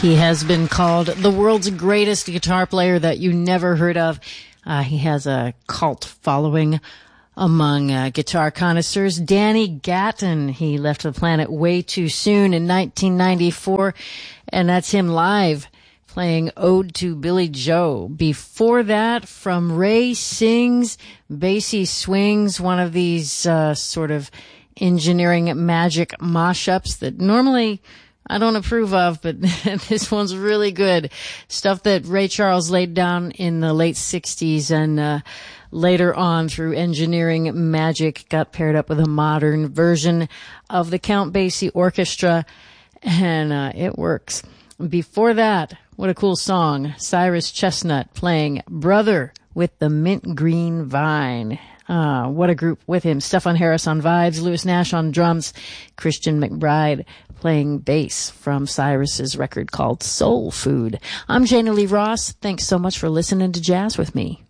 He has been called the world's greatest guitar player that you never heard of. He has a cult following among guitar connoisseurs. Danny Gatton, he left the planet way too soon in 1994, and that's him live playing Ode to Billy Joe. Before that, from Ray Sings, Basie Swings, one of these sort of engineering magic mashups that normally I don't approve of, but this one's really good. Stuff that Ray Charles laid down in the late 60s and later on through engineering magic got paired up with a modern version of the Count Basie Orchestra, and it works. Before that, what a cool song. Cyrus Chestnut playing Brother with the Mint Green Vine. What a group with him. Stefan Harris on vibes, Lewis Nash on drums, Christian McBride playing bass from Cyrus's record called Soul Food. I'm Jana Lee Ross. Thanks so much for listening to Jazz with me.